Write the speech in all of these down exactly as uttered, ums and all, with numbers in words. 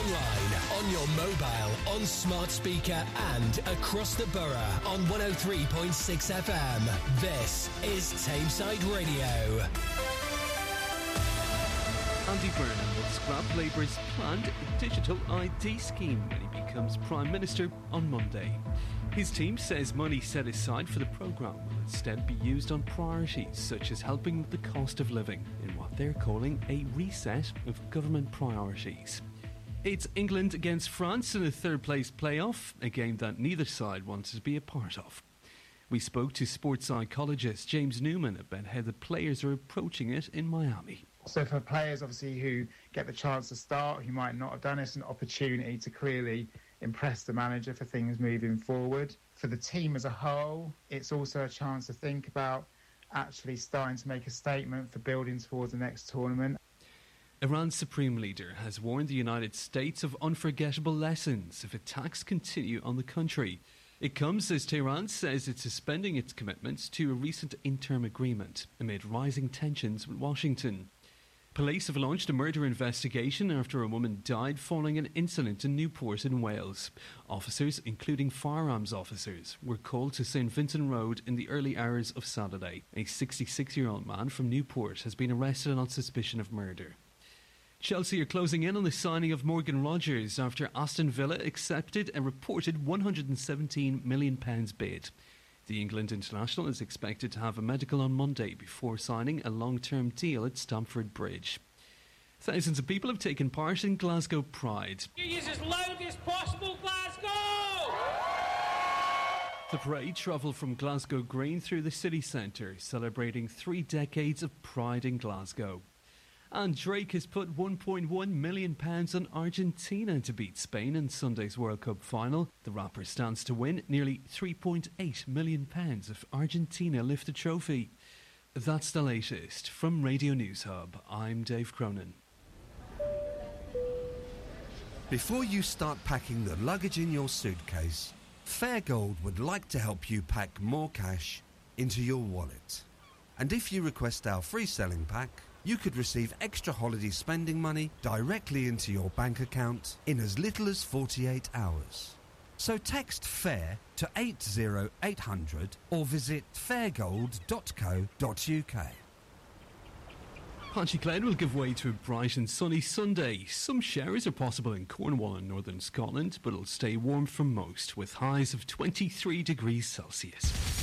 online, on your mobile, on smart speaker and across the borough on one oh three point six F M. This is Tameside Radio. Andy Burnham will scrap Labour's planned digital I D scheme when he becomes Prime Minister on Monday. His team says money set aside for the programme will instead be used on priorities such as helping with the cost of living in what they're calling a reset of government priorities. It's England against France in a third-place playoff, a game that neither side wants to be a part of. We spoke to sports psychologist James Newman about how the players are approaching it in Miami. So for players, obviously, who get the chance to start, who might not have done it, it's an opportunity to clearly impress the manager for things moving forward. For the team as a whole, it's also a chance to think about actually starting to make a statement for building towards the next tournament. Iran's supreme leader has warned the United States of unforgettable lessons if attacks continue on the country. It comes as Tehran says it's suspending its commitments to a recent interim agreement amid rising tensions with Washington. Police have launched a murder investigation after a woman died following an incident in Newport in Wales. Officers, including firearms officers, were called to St Vincent Road in the early hours of Saturday. A sixty-six-year-old man from Newport has been arrested on suspicion of murder. Chelsea are closing in on the signing of Morgan Rogers after Aston Villa accepted a reported one hundred seventeen million pounds bid. The England international is expected to have a medical on Monday before signing a long-term deal at Stamford Bridge. Thousands of people have taken part in Glasgow Pride. Use as loud as possible, Glasgow! The parade travelled from Glasgow Green through the city centre, celebrating three decades of pride in Glasgow. And Drake has put one point one million pounds on Argentina to beat Spain in Sunday's World Cup final. The rapper stands to win nearly three point eight million pounds if Argentina lift the trophy. That's the latest. From Radio News Hub, I'm Dave Cronin. Before you start packing the luggage in your suitcase, Fairgold would like to help you pack more cash into your wallet. And if you request our free selling pack, you could receive extra holiday spending money directly into your bank account in as little as forty-eight hours. So text FAIR to eight oh eight hundred or visit fairgold dot co dot uk. Patchy cloud will give way to a bright and sunny Sunday. Some showers are possible in Cornwall and northern Scotland, but it'll stay warm for most, with highs of twenty-three degrees Celsius.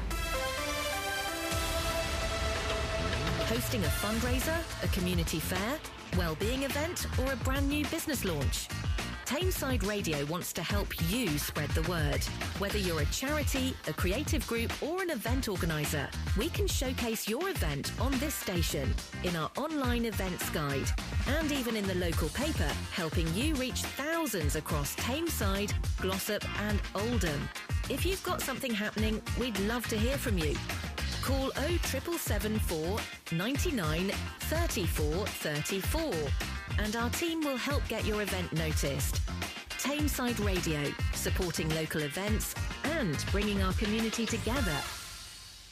Hosting a fundraiser, a community fair, well-being event or a brand new business launch? Tameside Radio wants to help you spread the word. Whether you're a charity, a creative group or an event organiser, we can showcase your event on this station, in our online events guide, and even in the local paper, helping you reach thousands across Tameside, Glossop and Oldham. If you've got something happening, we'd love to hear from you. Call oh seven seven four, nine nine, three four three four and our team will help get your event noticed. Tameside Radio, supporting local events and bringing our community together.